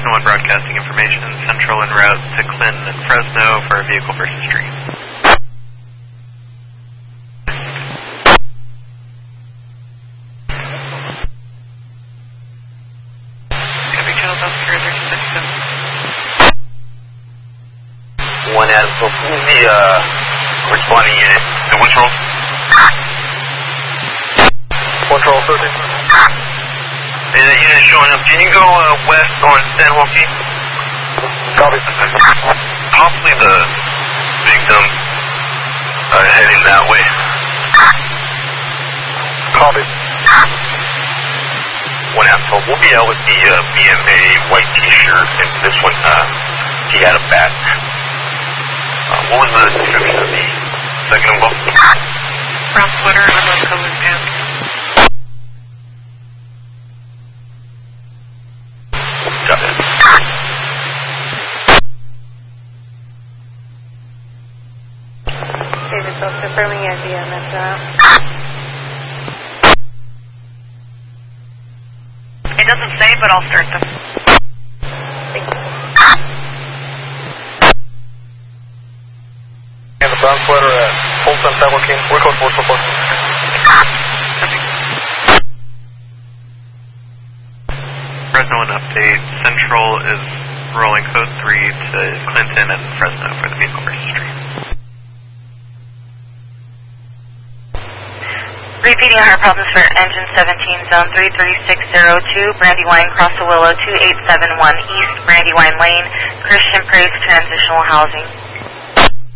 Fresno 1 broadcasting information. Central en route to Clinton and Fresno for a vehicle versus tree. Heavy channel officer, there's a system. 1 Adam, so who's the responding unit? And which role? What role, 13? And that unit showing up. Can you go west on San Joaquin? Copy. Possibly the victim heading that way. Copy. 1 asshole. We'll be out with the BMA white t-shirt, and this one, he had a bat. What was the description of the second involved? Brown sweater and a colored pants. Got it. David, so confirming idea, that's that. It doesn't say, but I'll start them. Thank you. And the brown sweater at Fulton, San Joaquin. We're code 4 so far. Fresno an update. Central is rolling code 3 to Clinton and Fresno for the vehicle versus tree. Repeating our problems for engine 17, zone 33602, Brandywine, Cross the Willow, 2871 East, Brandywine Lane, Christian Praise Transitional Housing.